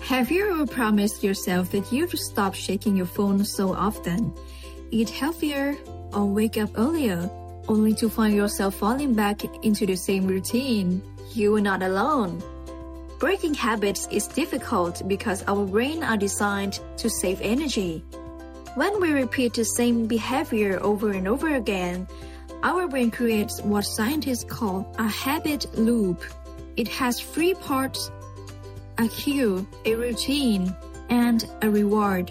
Have you ever promised yourself that you'd stop checking your phone so often, eat healthier, or wake up earlier, only to find yourself falling back into the same routine? You are not alone. Breaking habits is difficult because our brains are designed to save energy. When we repeat the same behavior over and over again, our brain creates what scientists call a habit loop. It has three parts: a cue, a routine, and a reward.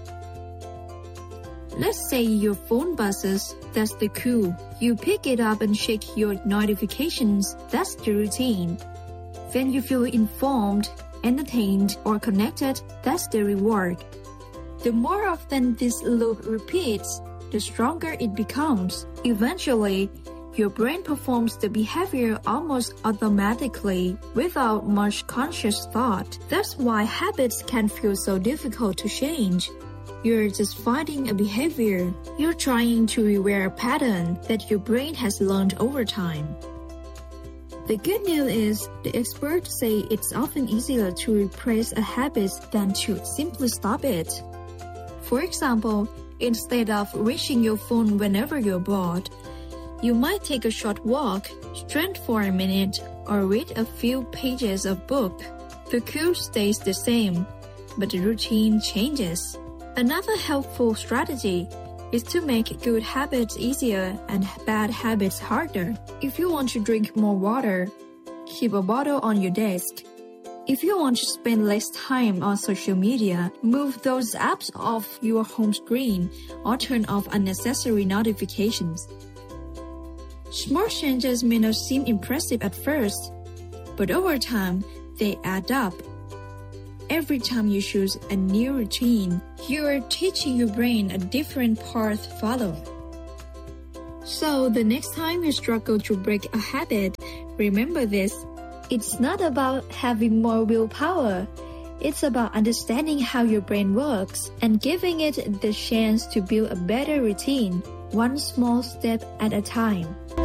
Let's say your phone buzzes, that's the cue. You pick it up and check your notifications, that's the routine. Then you feel informed, entertained, or connected, that's the reward. The more often this loop repeats, the stronger it becomes. Eventually, your brain performs the behavior almost automatically, without much conscious thought. That's why habits can feel so difficult to change. You're just fighting a behavior. You're trying to rewire a pattern that your brain has learned over time. The good news is, the experts say it's often easier to replace a habit than to simply stop it. For example, instead of reaching your phone whenever you're bored, you might take a short walk, stretch for a minute, or read a few pages of book. The cue stays the same, but the routine changes. Another helpful strategy is to make good habits easier and bad habits harder. If you want to drink more water, keep a bottle on your desk. If you want to spend less time on social media, move those apps off your home screen or turn off unnecessary notifications. Small changes may not seem impressive at first, but over time, they add up. Every time you choose a new routine, you are teaching your brain a different path to follow. So the next time you struggle to break a habit, remember this: it's not about having more willpower. It's about understanding how your brain works and giving it the chance to build a better routine, one small step at a time.